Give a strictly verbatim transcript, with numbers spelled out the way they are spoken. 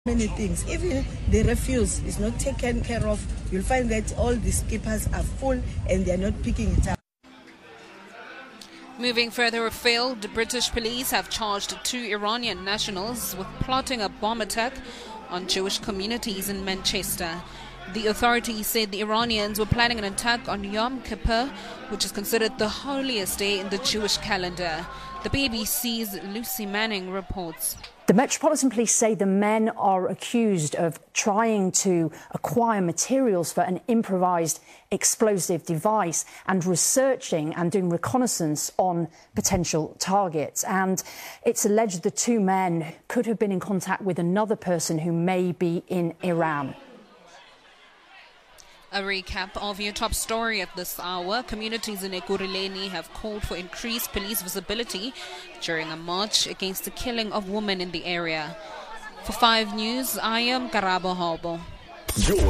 Many things, even the refuse is not taken care of. You'll find that all the skippers are full and they're not picking it up. Moving further afield, the British police have charged two Iranian nationals with plotting a bomb attack on Jewish communities in Manchester. The authorities said the Iranians were planning an attack on Yom Kippur, which is considered the holiest day in the Jewish calendar. The B B C's Lucy Manning reports. The Metropolitan Police say the men are accused of trying to acquire materials for an improvised explosive device and researching and doing reconnaissance on potential targets. And it's alleged the two men could have been in contact with another person who may be in Iran. A recap of your top story at this hour. Communities in Ekurhuleni have called for increased police visibility during a march against the killing of women in the area. For five News, I am Karabo Hobo.